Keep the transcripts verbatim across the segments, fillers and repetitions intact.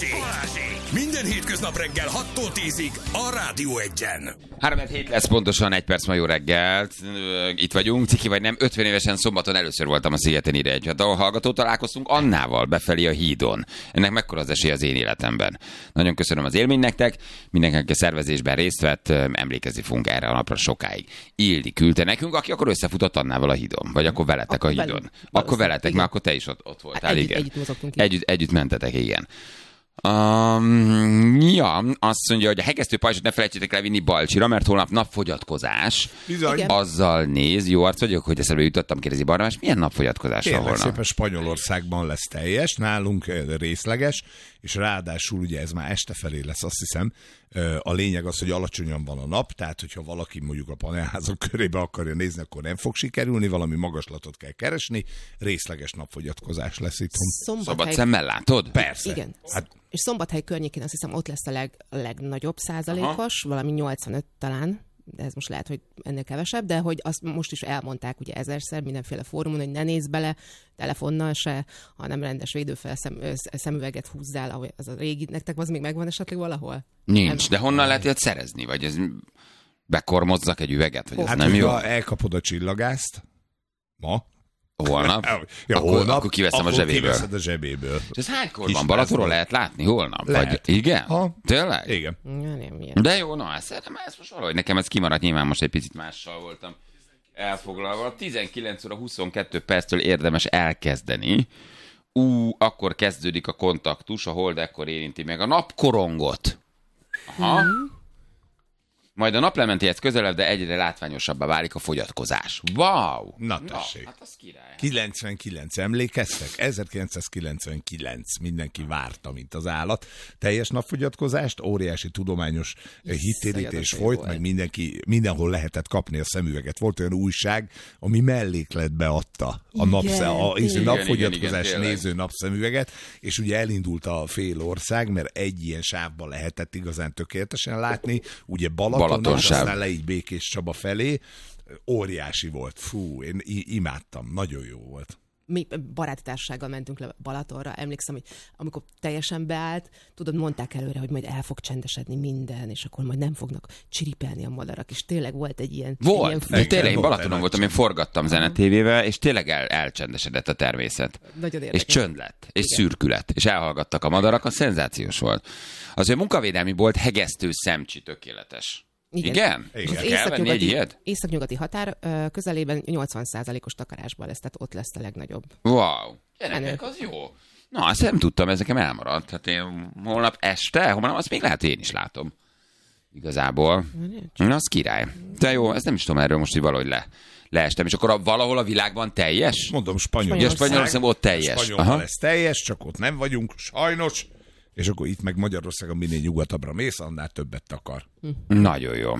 Minden hétköznap reggel hattól tízig a Rádió Egyen. három hét lesz pontosan, egy perc ma jó reggelt. Itt vagyunk, ciki vagy nem, ötven évesen szombaton először voltam a Szigeten Iregy. A hallgató találkoztunk Annával befelé a hídon. Ennek mekkora az esély az én életemben. Nagyon köszönöm az élmény nektek, mindenkinek a szervezésben részt vett, emlékezni fogunk erre a napra sokáig. Ildi küldte nekünk, aki akkor összefutott Annával a hídon, vagy akkor veletek akkor a hídon. Velünk, akkor veletek, igen. Már akkor te is ott, ott voltál, hát együtt, igen. Együtt mozogtunk. Együtt, együtt mentetek, igen. Um, ja, azt mondja, hogy a hegesztő pajzsot ne felejtsétek levinni Balcsira, mert holnap napfogyatkozás. Bizony. Azzal néz, jó arc vagyok, hogy eszembe jutottam, kérdezi Barnabás, milyen napfogyatkozás van holnap? Szépen Spanyolországban lesz teljes, nálunk részleges, és ráadásul ugye ez már este felé lesz, azt hiszem. A lényeg az, hogy alacsonyan van a nap, tehát hogyha valaki mondjuk a panelházak körébe akarja nézni, akkor nem fog sikerülni, valami magaslatot kell keresni, részleges napfogyatkozás lesz itt. Szombathely... Szabad szemmel látod? Persze. Igen. Hát... És Szombathely környékén azt hiszem ott lesz a, leg, a legnagyobb százalékos, aha. valami nyolcvanöt talán, de ez most lehet, hogy ennél kevesebb, de hogy azt most is elmondták ugye ezerszer mindenféle fórumon, hogy ne nézz bele telefonnal se, hanem rendes védőfel szem, szemüveget húzzál, ahogy az a régi, nektek az még megvan esetleg valahol? Nincs, nem. De honnan lehet ilyet szerezni? Vagy ez bekormozzak egy üveget? Vagy ez hát, nem jó? Elkapod a csillagászt, ma, holnap? Ja, akkor, holnap, akkor kiveszem akkor a zsebéből. a zsebéből. És ez hánykor van? Balatonról lehet látni holnap? Lehet. Vagy, igen? Ha. Tényleg? Igen. Ja, nem, de jó, na, szerintem ez most valahogy nekem ez kimaradt, nyilván most egy picit mással voltam elfoglalva. tizenkilenc óra huszonkettő perctől érdemes elkezdeni. Ú, akkor kezdődik a kontaktus, a hold ekkor érinti meg a napkorongot. Aha. Mm. Majd a naplementéhez közelebb, de egyre látványosabbá válik a fogyatkozás. Wow! Na tessék. Na, hát az király. kilencvenkilenc, emlékeztek? ezerkilencszázkilencvenkilenc, mindenki várta, mint az állat. Teljes napfogyatkozást, óriási tudományos hitérítés folyt, volt. Meg mindenki, mindenhol lehetett kapni a szemüveget. Volt olyan újság, ami mellékletbe adta a, napsz, a, a igen, napfogyatkozás igen, igen, néző napszemüveget, és ugye elindult a fél ország, mert egy ilyen sávban lehetett igazán tökéletesen látni, ugye Balaton, aztán le így Békés Csaba felé, óriási volt. Fú, én imádtam, nagyon jó volt. Mi baráti társasággal mentünk le Balatonra, emlékszem, hogy amikor teljesen beállt, tudod, mondták előre, hogy majd el fog csendesedni minden, és akkor majd nem fognak csiripelni a madarak, és tényleg volt egy ilyen... Volt, egy ilyen tényleg, én Balatonon voltam, én forgattam zenetévével, és tényleg el, elcsendesedett a természet. Nagyon érdekes. És csönd lett, és igen. szürkület, és elhallgattak a madarak, az szenzációs volt. Az, hogy a munkavédelmi bolt hegesztő szemcsi tökéletes. Igen? Igen? Igen. Az északnyugati, északnyugati határ közelében nyolcvan százalékos takarásban lesz, tehát ott lesz a legnagyobb. Wow, gyerekek, az jó. Na, azt nem tudtam, ez nekem elmaradt. Hát én holnap este, holnap azt még lehet, hogy én is látom. Igazából. Na, az király. De jó, ezt nem is tudom erről most, hogy valahogy le, leestem. És akkor a, valahol a világban teljes? Mondom, Spanyolország. Ja, Spanyolország ott teljes. Spanyolban lesz teljes, csak ott nem vagyunk, sajnos. És akkor itt meg Magyarországon minél nyugatabbra mész, annál többet takar. Hm. Nagyon jó.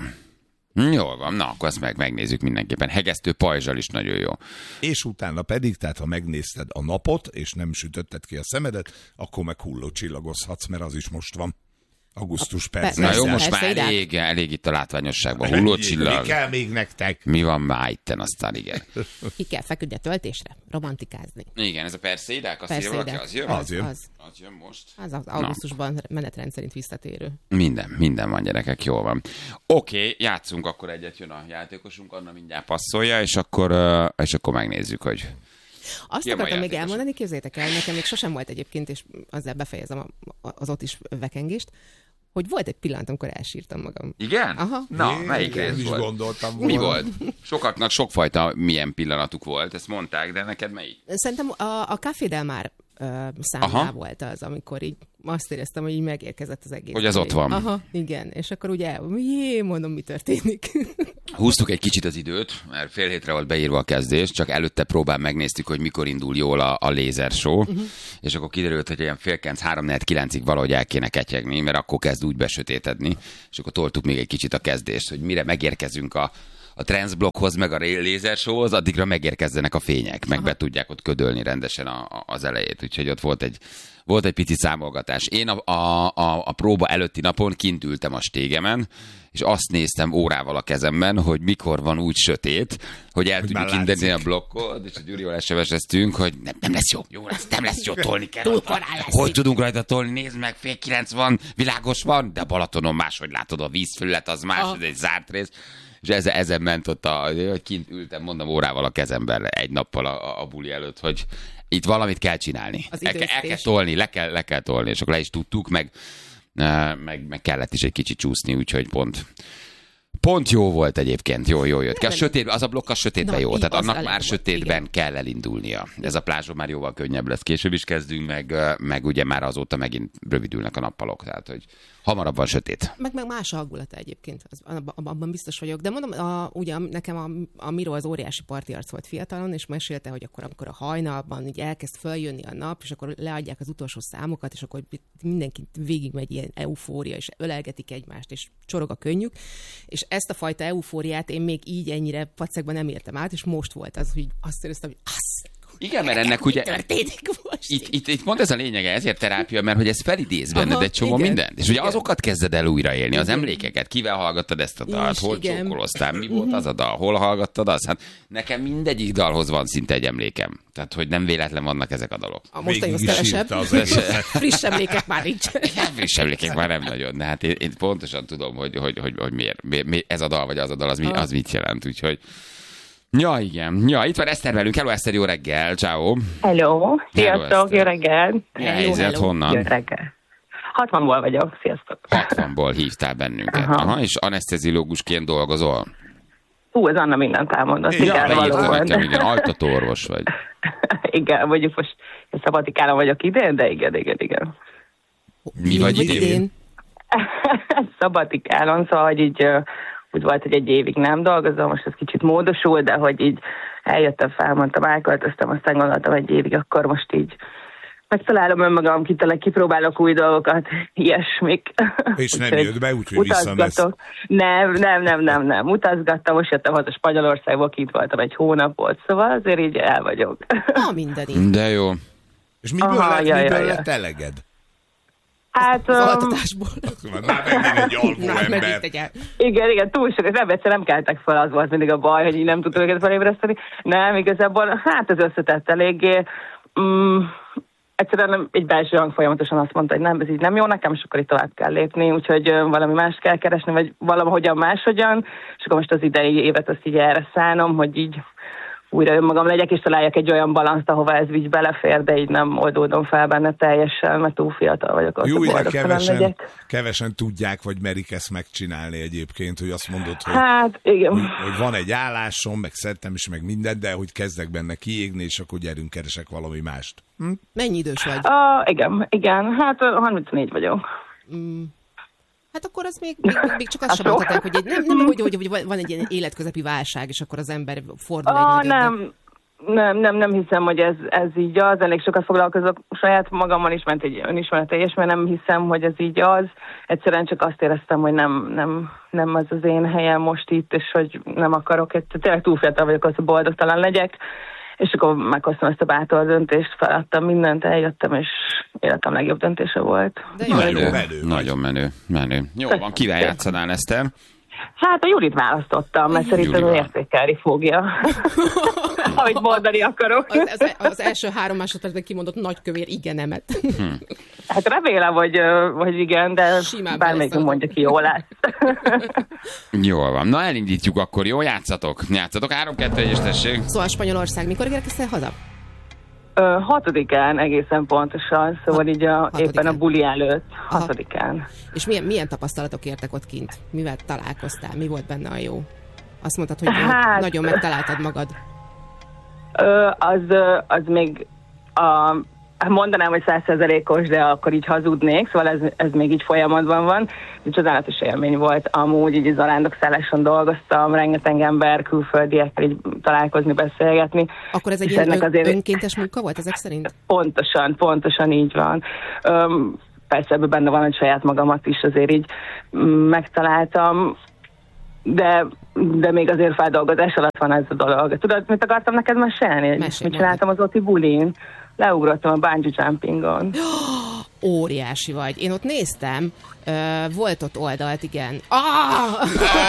Jól van, na akkor azt meg megnézzük mindenképpen. Hegesztő pajzsal is nagyon jó. És utána pedig, tehát ha megnézted a napot, és nem sütötted ki a szemedet, akkor meg hulló csillagozhatsz, mert az is most van. Augusztus persze. Na jó, most már elég, elég itt a látványosságban. Hulló csillag. Mi kell még nektek? Mi van már itten aztán, igen. Ki kell feküdni a töltésre, romantikázni. Igen, ez a perszéidák, azt írja valaki, az jön? Az jön. Az, az jön most. Az, az augusztusban menetrend szerint visszatérő. Minden, minden van, gyerekek, jól van. Oké, okay, játszunk akkor egyet, jön a játékosunk, Anna mindjárt passzolja, és akkor, uh, és akkor megnézzük, hogy... Azt Ilyen akartam még elmondani, képzeljétek el, nekem még sosem volt egyébként, és azzal befejezem a, az ott is vekengést, hogy volt egy pillanat, amikor elsírtam magam. Igen? Aha. Na, Én, melyik én ez is volt? gondoltam Mi volna. volt? Sokaknak sokfajta milyen pillanatuk volt, ezt mondták, de neked melyik? Szerintem a, a Café Del Mar uh, számlá volt az, amikor így azt éreztem, hogy így megérkezett az egész. Hogy az ott van. Aha, igen. És akkor ugye, jé, mondom, mi történik. Húztuk egy kicsit az időt, mert fél hétre volt beírva a kezdés, csak előtte próbán megnéztük, hogy mikor indul jól a, a lézer show, uh-huh. és akkor kiderült, hogy ilyen fél kilenc, három negyven kilencig valahogy el kéne ketyegni, mert akkor kezd úgy besötétedni, és akkor toltuk még egy kicsit a kezdést, hogy mire megérkezünk a a transzblokkhoz, meg a lézersóhoz, addigra megérkezzenek a fények, meg Aha. be tudják ott ködölni rendesen a, a, az elejét. Úgyhogy ott volt egy, volt egy pici számolgatás. Én a, a, a, a próba előtti napon kint ültem a stégemen, és azt néztem órával a kezemben, hogy mikor van úgy sötét, hogy el hogy tudjuk indítani a blokkot, és a Gyurival es em es-eztünk, hogy nem, nem lesz jó, jó lesz, nem lesz jó, tolni kell. Hogy tudunk rajta tolni? Nézd meg, fél kilenc van, világos van, de a Balatonon máshogy látod, a vízfelület az más, ah. ez egy zárt rész. És ezen, ezen ment ott, a, hogy kint ültem, mondom, órával a kezemben egy nappal a, a buli előtt, hogy itt valamit kell csinálni. El, el kell tolni, le kell, le kell tolni, és akkor le is tudtuk, meg, meg, meg kellett is egy kicsit csúszni, úgyhogy pont. Pont jó volt egyébként, jó, jó jött. A sötét, az a blokk a sötétben jó, tehát annak már sötétben igen. kell elindulnia. Ez a plázson már jóval könnyebb lesz. Később is kezdünk, meg, meg ugye már azóta megint rövidülnek a nappalok, tehát hogy hamarabb van sötét. Meg, meg más a hangulata egyébként, az, abban biztos vagyok. De mondom, a, ugye nekem a, a Miro az óriási partiarc volt fiatalon, és mesélte, hogy akkor, amikor a hajnalban így elkezd följönni a nap, és akkor leadják az utolsó számokat, és akkor mindenki végigmegy ilyen eufória, és ölelgetik egymást, és csorog a könnyük. És ezt a fajta eufóriát én még így ennyire pacekban nem értem át, és most volt az, hogy azt éreztem, hogy az. Igen, mert ennek ugye... Itt, itt, itt pont ez a lényege, ezért terápia, mert hogy ez felidéz benned Aha, egy csomó igen. mindent. És ugye igen. azokat kezded el újraélni, az igen. emlékeket. Kivel hallgattad ezt a dalt, hol csókoloztál, mi volt az a dal, hol hallgattad azt? Hát nekem mindegyik dalhoz van szinte egy emlékem. Tehát, hogy nem véletlen vannak ezek a dalok. A mostani az kevesebb. Friss emlékek már nincs. Friss emlékek már nem nagyon. De hát én, én pontosan tudom, hogy, hogy, hogy, hogy miért, miért ez a dal, vagy az a dal, az, mi, az mit jelent. Úgyhogy ja, igen. Ja, itt van Eszter velünk. Hello, Eszter, jó reggel. Ciao. Hello. Sziasztok, jó reggel. Mi a helyzet, honnan? Jó reggel. hatvanból vagyok, sziasztok. hatvanból hívtál bennünket. Aha. Aha, és anesztezilógusként dolgozol? Hú, ez Anna mindent elmondott. Ja, leírta nekem, igen, altatóorvos vagy. Igen, mondjuk most szabadikálon vagyok idén, de igen, igen, igen. Mi, Mi vagy idén? idén? Szabadikálon, szóval, hogy így úgy volt, hogy egy évig nem dolgozom, most ez kicsit módosul, de hogy így eljöttem, felmondtam, elköltöztem, aztán gondoltam egy évig, akkor most így megtalálom önmagam, kitalálok, kipróbálok új dolgokat, ilyesmik. És nem jött be, úgyhogy visszamész. Nem, nem, nem, nem, nem. Utazgattam, most jöttem haza Spanyolországból, kint voltam egy hónapot, szóval azért így el vagyok. Ah, mindenit. De jó. És miből, Aha, lett, jaj, miből jaj, lett eleged? Hát... Az um, altatásból. Már megint egy alvó ember. Igen, igen, túl sok. Nem, egyszer nem keltek fel, az volt mindig a baj, hogy így nem tudtam őket felébreszteni. Nem, igazából, hát ez összetett eléggé. Mm, egyszerűen egy belső hang folyamatosan azt mondta, hogy nem, ez így nem jó nekem, és akkor itt tovább kell lépni, úgyhogy valami más kell keresni, vagy valahogyan máshogyan, és akkor most az idei évet azt így erre szánom, hogy így újra önmagam legyek, és találjak egy olyan balanszt, ahova ez így belefér, de így nem oldódom fel benne teljesen, mert túl fiatal vagyok. Jó, ide kevesen, kevesen tudják, vagy merik ezt megcsinálni egyébként, hogy azt mondod, hogy, hát, igen. hogy, hogy van egy állásom, meg szeretem is, meg minden, de hogy kezdek benne kiégni, és akkor gyerünk, keresek valami mást. Hm? Mennyi idős vagy? Uh, igen, igen, hát harmincnégy vagyok. Mm. Hát akkor az még, még, még csak azt sem mondhatják, hogy egy, nem, nem hogy, hogy, hogy van egy ilyen életközepi válság, és akkor az ember fordul ah, egy nem, nem, nem, nem hiszem, hogy ez, ez így az. Elég sokat foglalkozok saját magammal is, mert egy önismereteljes, mert nem hiszem, hogy ez így az. Egyszerűen csak azt éreztem, hogy nem, nem, nem az az én helyem most itt, és hogy nem akarok, egy, tényleg túl fiatal vagyok, az, hogy boldogtalan legyek. És akkor meghoztam ezt a bátor döntést, feladtam mindent, eljöttem, és életem legjobb döntése volt. De jó, menő, menő, nagyon menő, menő. Jó van, kivel játszanál, Eszter? Hát a Julit választottam, mert szerintem ő értékelni fogja. Ahogy mondani akarok. Az, az, az első három másodpercben kimondott nagykövér igenemet. Hm. Hát remélem, hogy, hogy igen, de bármelyik mondja ki, jól lesz. Jól van. Na elindítjuk akkor, jó? Játszatok. Játszatok. három kettő egyes tessék. Szóval Spanyolország. Mikor érkeztél haza? Ö, hatodikán egészen pontosan, szóval így a, éppen a buli előtt, hatodikán. Aha. És milyen, milyen tapasztalatok értek ott kint? Mivel találkoztál? Mi volt benne a jó? Azt mondtad, hogy hát, nagyon megtaláltad magad. Ö, az, az még a... mondanám, hogy száz százalékos, de akkor így hazudnék, szóval ez, ez még így folyamatban van. Ez csodálatos élmény volt. Amúgy így zarándokszálláson dolgoztam, rengeteg ember, külföldiekkel így találkozni, beszélgetni. Akkor ez egy ilyen ön, azért... önkéntes munka volt ezek szerint? Pontosan, pontosan így van. Öm, persze ebben benne van, hogy saját magamat is azért így megtaláltam, de, de még azért feldolgozás alatt van ez a dolog. Tudod, mit akartam neked mesélni? Mesélj, mit csináltam az Oti bulin? leugrottam a bungee jumpingon. Óriási vagy. Én ott néztem, uh, volt ott oldalt, igen. Ah!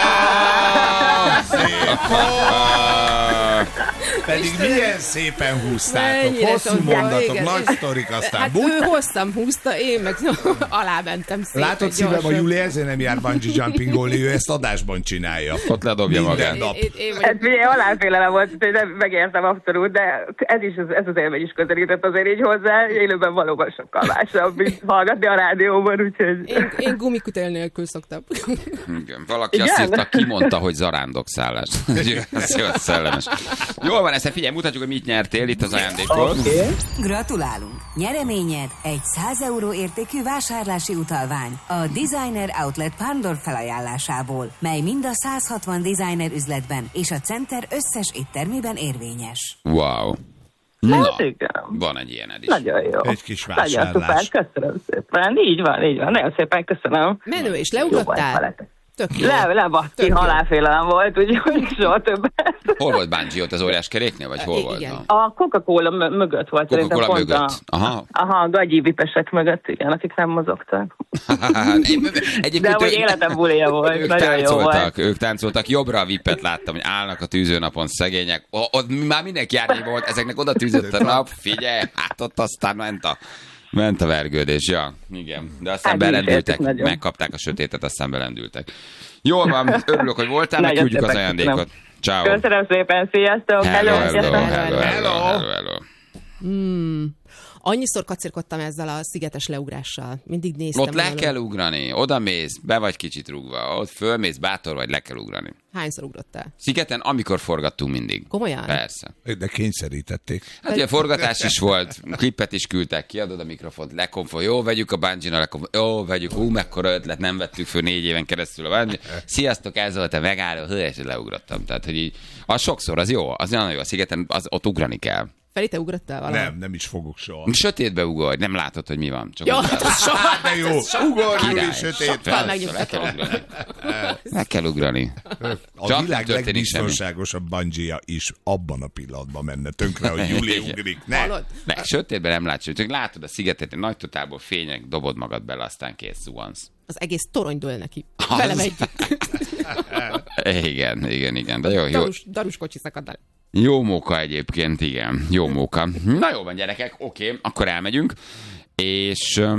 Pedig milyen szépen húztátok. Mennyire Hosszú tudom, mondatok, igen. nagy sztorik, aztán Hát bum. ő hosszan húzta, én meg alá mentem szépen. Látod szívem, a gyorsan. Júli ezért nem jár bungee jumpingolni, ő ezt adásban csinálja. Ott ledobja Minden magát. nap. Én, én Ez vagyok. ugye halálfélelem volt, hogy nem megértem abszolút, de ez is, ez az élmény is közelített azért így hozzá, élőben valóban sokkal másabb, mint hallgatni a rádióban, úgyhogy... Én, én gumikutél nélkül szoktam. Igen, valaki Igen? azt írta, kimondta, hogy zarándokszállás. Ez jó, szellemes. Jól van, ezt figyelj, mutatjuk, hogy mit nyertél itt az ajándékból. Okay. Gratulálunk! Nyereményed egy száz euró értékű vásárlási utalvány a Designer Outlet Pándor felajánlásából, mely mind a száz hatvan designer üzletben és a Center összes éttermében érvényes. Wow. Na, Hát igen. van egy ilyened is. Nagyon jó. Egy kis Nagyon vásárlás. szuper, köszönöm szépen. Így van, így van. Nagyon szépen köszönöm. Menő, és Jó volt leugrottál? veletek. Tök jó. Le, lebaszti, Tök jó. halálfélelem volt, úgyhogy soha többet. Hol volt bungee, ott az óriás keréknél, vagy hol I- volt? igen. Na? A Coca-Cola m- mögött volt. szerintem Coca-Cola pont mögött. A, Aha. aha, a gagyi vipesek mögött, igen, akik nem mozogtak. Egyébként De hogy ők- életem bulia volt, Ők nagyon jó volt. táncoltak, ők táncoltak, jobbra a vippet láttam, hogy állnak a tűzőnapon szegények. O- Ott már mindenki árnyékban volt, ezeknek oda tűzött a nap, figyelj, hát ott aztán ment a, ment a vergődés, ja, igen. De aztán Hát mi is belendültek, értük nagyon. megkapták a sötétet, aztán belendültek. Jól van, örülök, hogy voltál, Nagyon megküldjük az szépen ajándékot. köszönöm. Ciao. Köszönöm szépen, sziasztok! Hello, hello, sziasztok. hello, hello, Hello. hello, hello. Annyiszor kacérkodtam ezzel a szigetes leugrással. Mindig néztem. Ott le volna. kell ugrani, oda mész, be vagy kicsit rúgva, ott fölmész, bátor vagy, le kell ugrani. Hányszor ugrottál? Szigeten, amikor forgattunk mindig. Komolyan? Persze. De kényszerítették. Hát ugye forgatás is volt, klippet is küldtek, kiadod a mikrofont, lekonfol, jó, vegyük a bungee-nal, lekonfol, jó, vegyük, ú, mekkora ötlet, nem vettük föl négy éven keresztül a bungee. Sziasztok, ez volt a megálló, hő, és leugrottam. Tehát, hogy így, az sokszor, az jó, az nagyon jó, a szigeten, az, ott ugrani kell. Feri, te ugrottál valahol? Nem, nem is fogok soha. Sötétbe ugorj, nem látod, hogy mi van. Csak Ja, ott hát az soha. De jó, ugorj, Júli, király. sötét. Sokkal Persze, megnyugtató. le kell ugrani. Le kell ugrani. A Csak világ nem történik semmi. legbiztonságosabb bungee is abban a pillanatban menne tönkre, hogy Júli ugrik. Ne. Hallod? Ne, sötétben nem látsz, csak látod a szigetet, egy nagy totálból fények, dobod magad bele, aztán kész, zuhansz. Az egész torony dől neki. Az- Velem együtt. Igen, igen, igen, de jó, jó. Darus, darus kocsi szakad el. Jó móka egyébként, igen. Jó móka. Na jó van, gyerekek, oké, akkor elmegyünk. És, öm,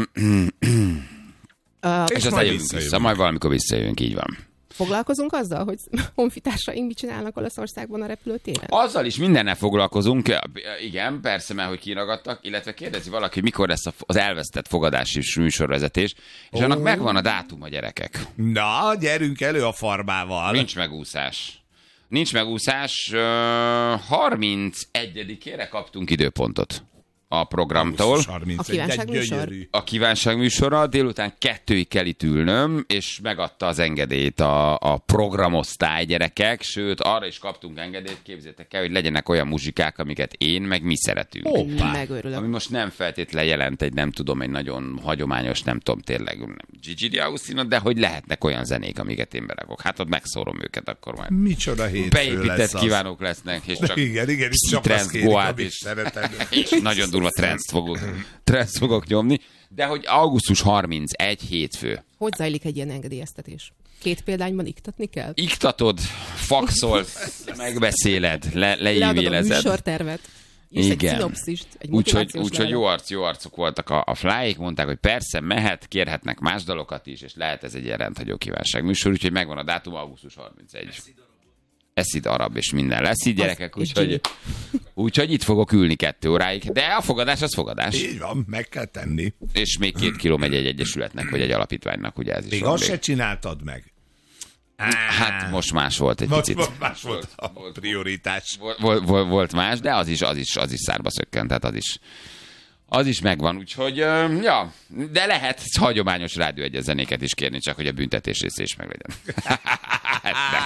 Uh, és aztán majd jövünk visszajövünk. vissza, majd valamikor visszajövünk, így van. foglalkozunk azzal, hogy honfitársaink mit csinálnak Olaszországban a repülőtéren? Azzal is mindennel foglalkozunk, igen, persze, mert hogy kiragadtak, illetve kérdezi valaki, hogy mikor lesz az elvesztett fogadási műsorvezetés, és annak megvan a dátum a gyerekek. Na, gyerünk elő a farbával. Nincs megúszás. Nincs megúszás. harmincegyedikére kaptunk időpontot a programtól. A kívánságműsor? A kívánságműsorra délután kettőig kell itt ülnöm, és megadta az engedélyt a, a programosztály gyerekek, sőt, arra is kaptunk engedélyt, képzeljétek el, hogy legyenek olyan muzsikák, amiket én, meg mi szeretünk. Hoppá. Megőrülök. Ami most nem feltétlenül jelent egy, nem tudom, egy nagyon hagyományos, nem tudom, tényleg nem Gigi D'Agostino, de hogy lehetnek olyan zenék, amiket én berakok. Hát ott megszórom őket, akkor majd Micsoda hétfő beépített lesz az. kívánók lesznek, és csak Igen, igen, és csak trend azt kérik, goát amit is. szereted. És nagyon durva trendszt fogok, trendszt fogok nyomni. De hogy augusztus harmincegy hétfő. Hogy zajlik egy ilyen engedélyeztetés? Két példányban iktatni kell? Iktatod, faxolsz, megbeszéled, le, Leadod a leívélezed. műsortervet, írsz egy Igen. szinopszist, egy Úgyhogy motivációs úgy, hogy jó, levelet. arc, jó arcok voltak a, a flyik, mondták, hogy persze mehet, kérhetnek más dalokat is, és lehet ez egy ilyen rendhagyó kívánság műsor, úgyhogy megvan a dátum, augusztus harmincegy. Eszid arab, és minden lesz így, gyerekek, és úgyhogy, úgyhogy itt fogok ülni kettő óráig. De a fogadás az fogadás. Így van, meg kell tenni. És még két kiló megy egy egyesületnek, vagy egy alapítványnak, ugye ez is Még van azt még. se csináltad meg. Hát most más volt egy Most picit. most más volt a prioritás. Volt, volt, volt más, de az is, az is, az is szárba szökkent, tehát az is, az is megvan, úgyhogy, ö, ja, de lehet hagyományos rádió egyes zenéket is kérni, csak hogy a büntetés része is meglegyen. Ne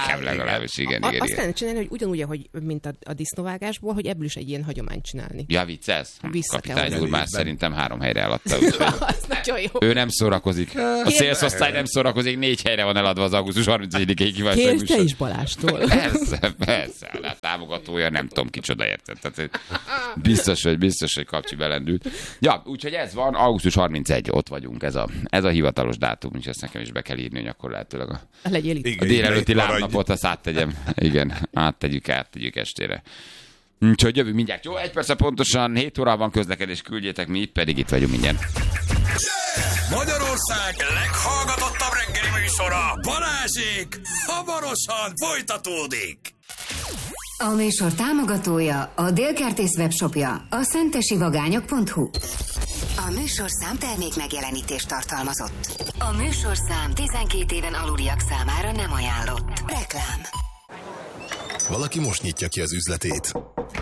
nekem legalábbis, igen, a, igen, azt igen. kellene csinálni, hogy ugyanúgy, hogy, mint a, a disznóvágásból, hogy ebből is egy ilyen hagyományt csinálni. Ja, viccelsz? Kapitány úr már szerintem három helyre eladta. Az nagyon jó. Ő nem szórakozik. A szélszosztály nem szórakozik, négy helyre van eladva az augusztus harmincegyedikéig kívánság. Kérj te is Balástól. Persze, persze. A támogatója nem tudom kicsoda, érted. Tehát biztos, hogy biztos, hogy kapcsi belendült. Ja, úgyhogy ez van, augusztus harmincegy, ott vagyunk, ez a, ez a hivatalos dátum, és ezt nekem is be kell írni, hogy akkor lehetőleg a, a délelőtti lábnapot azt áttegyem. Igen, áttegyük, áttegyük estére. Úgyhogy jövünk mindjárt. Jó, egy perc pontosan, hét óra van közlekedés, küldjétek, mi pedig itt vagyunk mindjárt. Magyarország leghallgatottabb reggeli műsora, Balázsék, hamarosan folytatódik. A műsor támogatója, a Délkertész webshopja, a szentesivagányok pont hu. A műsorszám termék megjelenítést tartalmazott. A műsorszám tizenkét éven aluliak számára nem ajánlott. Reklám. Valaki most nyitja ki az üzletét.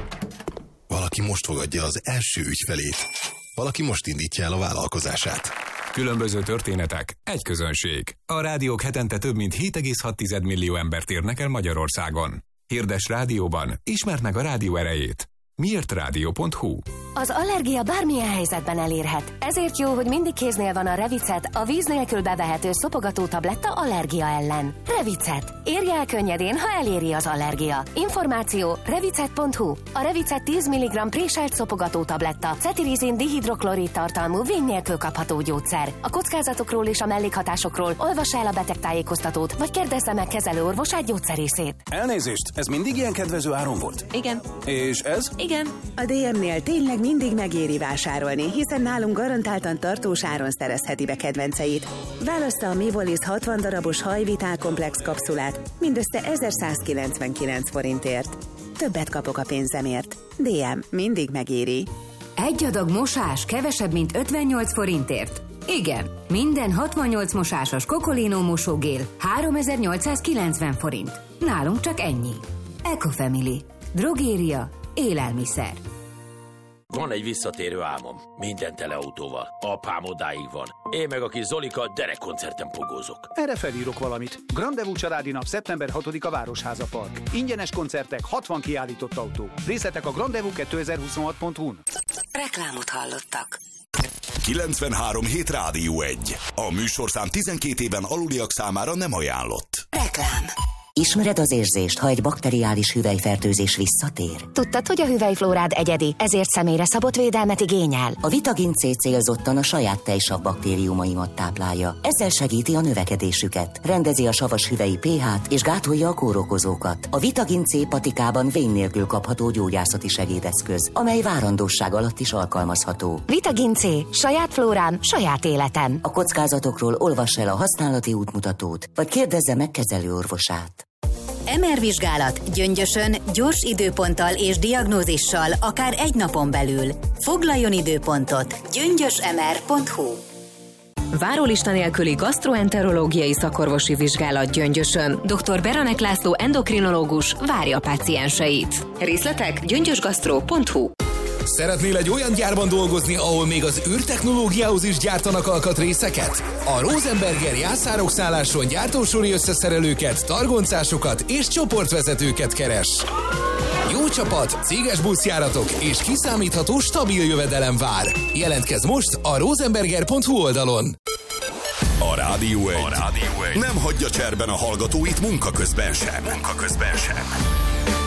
Valaki most fogadja az első ügyfelét. Valaki most indítja el a vállalkozását. Különböző történetek, egy közönség. A rádiók hetente több mint hét egész hat millió embert érnek el Magyarországon. Hirdes rádióban, ismerd meg a rádió erejét. miért rádió pont hu. Az allergia bármilyen helyzetben elérhet. Ezért jó, hogy mindig kéznél van a Revicet, a víz nélkül bevehető szopogató tabletta allergia ellen. Revicet. Érje el könnyedén, ha eléri az allergia. Információ revicet pont hu. A Revicet tíz milligramm préselt szopogató tabletta cetirizin dihidroklorid tartalmú vény nélkül kapható gyógyszer. A kockázatokról és a mellékhatásokról olvassa el a betegtájékoztatót, vagy kérdezze meg kezelőorvosát, gyógyszerészét. Elnézést, ez mindig ilyen kedvező áron volt? Igen. És ez? Igen. A dé em-nél tényleg mindig megéri vásárolni, hiszen nálunk garantáltan tartós áron szerezheti be kedvenceit. Válassza a Mivolis hatvan darabos hajvitál komplex kapszulát mindössze ezerszázkilencvenkilenc forintért. Többet kapok a pénzemért. dé em mindig megéri. Egy adag mosás kevesebb, mint ötvennyolc forintért. Igen, minden hatvannyolc mosásos Cocolino mosógél háromezer-nyolcszázkilencven forint. Nálunk csak ennyi. Ecofamily. Drogéria. Élelmiszer. Van egy visszatérő álmom. Minden teleautóval. Apám odáig van. Én meg a kis Zolika derekkoncerten pogózok. Erre felírok valamit. Grandevú családi nap szeptember hatodika Városháza Park. Ingyenes koncertek, hatvan kiállított autó. Részletek a grandevú kétezer-huszonhat pont hu-n. Reklámot hallottak. kilencvenhárom hét Rádió egy. A műsorszám tizenkét éven aluliak számára nem ajánlott. Reklám. Ismered az érzést, ha egy bakteriális hüvelyfertőzés visszatér? Tudtad, hogy a hüvelyflórád egyedi, ezért személyre szabott védelmet igényel? A Vitagin C célzottan a saját tejsav baktériumaimat táplálja. Ezzel segíti a növekedésüket, rendezi a savas hüvelyi pH-t és gátolja a kórokozókat. A Vitagin C patikában vén nélkül kapható gyógyászati segédeszköz, amely várandósság alatt is alkalmazható. Vitagin C. Saját flórám, saját életem. A kockázatokról olvass el a használati útmutatót, vagy kérdezze meg kezelőorvosát. em er vizsgálat Gyöngyösön gyors időponttal és diagnózissal akár egy napon belül. Foglaljon időpontot gyöngyös em er pont hu. Várólista nélküli gasztroenterológiai szakorvosi vizsgálat Gyöngyösön. doktor Beranek László endokrinológus várja a pácienseit. Részletek gyöngyösgasztró pont hu. Szeretnél egy olyan gyárban dolgozni, ahol még az űrtechnológiához is gyártanak alkatrészeket? A Rosenberger jászárokszálláson gyártósori összeszerelőket, targoncásokat és csoportvezetőket keres. Jó csapat, céges buszjáratok és kiszámítható stabil jövedelem vár. Jelentkezz most a rosenberger pont hu oldalon. A Rádió egy. A Rádió egy nem hagyja cserben a hallgatóit munka közben sem. Munka közben sem.